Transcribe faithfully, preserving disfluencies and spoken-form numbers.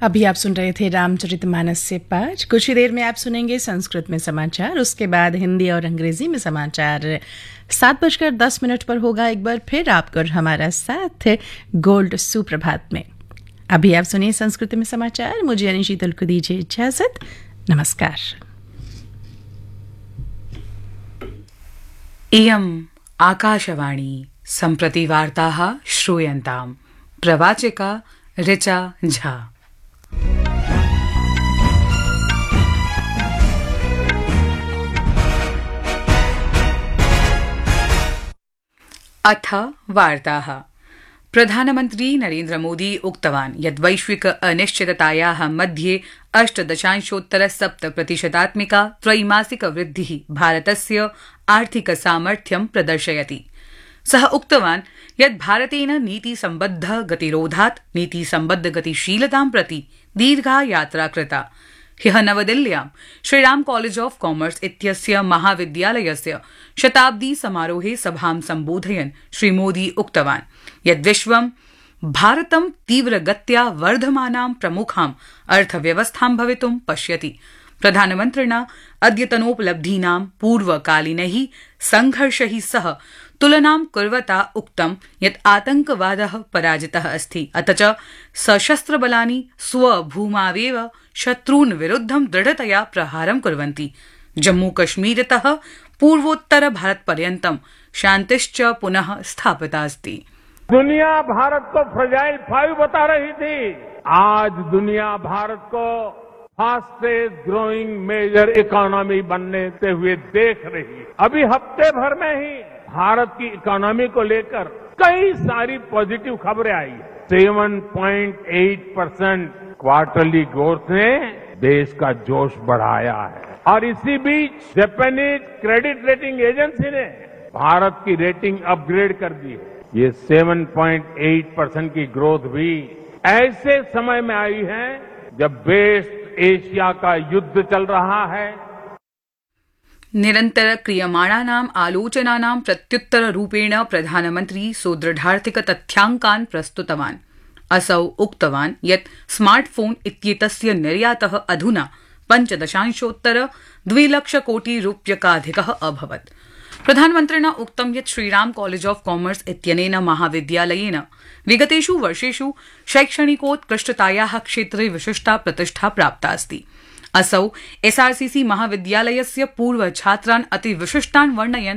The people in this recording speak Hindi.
अभी आप सुन रहे थे रामचरितमानस से पाठ। कुछ ही देर में आप सुनेंगे संस्कृत में समाचार, उसके बाद हिंदी और अंग्रेजी में समाचार। सात बजकर दस मिनट पर होगा एक बार फिर आपको हमारा साथ गोल्ड सुप्रभात में। अभी आप सुनिए संस्कृत में समाचार। मुझे यानी शीतल को दीजिए इजाजत। नमस्कार। इयम् आकाशवाणी सम्प्रति वार्ताः श्रूयन्ताम्। प्रवाचिका ऋचा झा। अथ वार्ताः। प्रधानमन्त्री नरेन्द्र मोदी उक्तवान् यत् वैश्विक अनिश्चिततायाः मध्ये अष्टदशांशोत्तर सप्त प्रतिशतात्मिका त्रैमासिक वृद्धिः भारतस्य आर्थिक सामर्थ्यं प्रदर्शयति। सः उक्तवान् यत् भारतेन नीतिसम्बद्ध गतिरोधात् नीतिसम्बद्ध गतिशीलतां प्रति दीर्घा यात्रा कृता। ह्यः नवदिल्ल्यां श्रीराम कॉलेज ऑफ कॉमर्स इत्यस्य महाविद्यालयस्य शताब्दी समारोहे सभां सम्बोधयन् श्रीमोदी उक्तवान् यत् विश्वं भारतं तीव्रगत्या वर्धमानां प्रमुखां अर्थव्यवस्थां भवितुं पश्यति। प्रधानमन्त्रिणा अद्यतनोपलब्धीनां पूर्वकालीनैः संघर्षैः सह तुलनां कुर्वता उक्तं यत् आतंकवादः पराजितः अस्ति, अथ च सशस्त्रबलानि स्वभूमावेव शत्रून् विरुद्धं दृढतया प्रहारं कुर्वन्ति। जम्मूकश्मीरतः पूर्वोत्तर भारतपर्यन्तं शान्तिश्च पुनः स्थापिता अस्ति। दुनिया भारत को फ्रजाइल फाइव बता रही थी, आज दुनिया भारत को फास्टेस्ट ग्रोइंग मेजर इकोनॉमी बनने से हुए देख रही। अभी हफ्ते भर में ही भारत की इकोनॉमी को लेकर कई सारी पॉजिटिव खबरें आई। Seven point eight percent quarterly growth ने देश का जोश बढ़ाया है। और इसी बीच जापानीज क्रेडिट रेटिंग एजेंसी ने भारत की रेटिंग अपग्रेड कर दी है। ये सेवन पॉइंट एट परसेंट की ग्रोथ भी ऐसे समय में आई है जब वेस्ट एशिया का युद्ध चल रहा है। निरन्तर क्रियमाणानाम् आलोचनानां प्रत्युत्तररूपेण प्रधानमन्त्री सुदृढार्थिक तथ्याङ्कान् प्रस्तुतवान्। असौ उक्तवान् यत् स्मार्टफोन इत्येतस्य निर्यातः अधुना पञ्चदशांशोत्तर द्विलक्षकोटिरूप्यकाधिकः अभवत्। प्रधानमन्त्रिणा उक्तं यत् श्रीराम कॉलेज ऑफ कॉमर्स इत्यनेन महाविद्यालयेन विगतेषु वर्षेषु शैक्षणिकोत्कृष्टतायाः क्षेत्रे विशिष्टा प्रतिष्ठा प्राप्ता अस्ति। असौ एसआरसीसी महाविद्यालयस्य पूर्वछात्रान् अति विशिष्टान् वर्णयन्